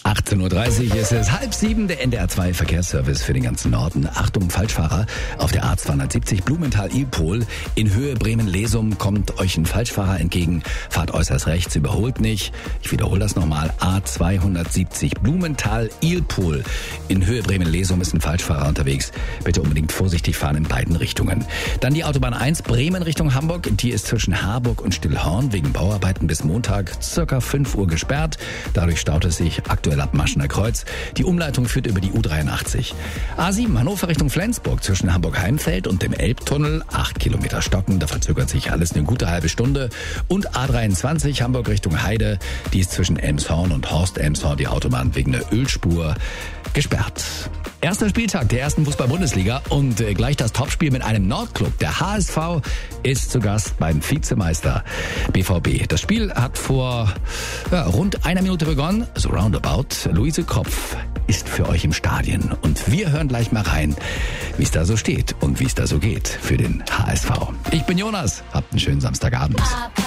18.30 Uhr ist es, 6:30, der NDR2 Verkehrsservice für den ganzen Norden. Achtung, Falschfahrer auf der A270 Blumenthal-Ilpol. In Höhe Bremen-Lesum kommt euch ein Falschfahrer entgegen. Fahrt äußerst rechts, überholt nicht. Ich wiederhole das nochmal. A270 Blumenthal-Ilpol. In Höhe Bremen-Lesum ist ein Falschfahrer unterwegs. Bitte unbedingt vorsichtig fahren in beiden Richtungen. Dann die Autobahn 1 Bremen Richtung Hamburg. Die ist zwischen Harburg und Stillhorn wegen Bauarbeiten bis Montag circa 5 Uhr gesperrt. Dadurch staut es sich aktuell ab Maschener Kreuz. Die Umleitung führt über die U83. A7 Hannover Richtung Flensburg zwischen Hamburg-Heimfeld und dem Elbtunnel. 8 Kilometer stocken, da verzögert sich alles eine gute halbe Stunde. Und A23 Hamburg Richtung Heide. Die ist zwischen Elmshorn und Horst-Elmshorn die Autobahn wegen der Ölspur gesperrt. Erster Spieltag der ersten Fußball-Bundesliga und gleich das Topspiel mit einem Nordclub. Der HSV ist zu Gast beim Vizemeister BVB. Das Spiel hat vor rund einer Minute begonnen, so roundabout. Luise Kropf ist für euch im Stadion und wir hören gleich mal rein, wie es da so steht und wie es da so geht für den HSV. Ich bin Jonas, habt einen schönen Samstagabend.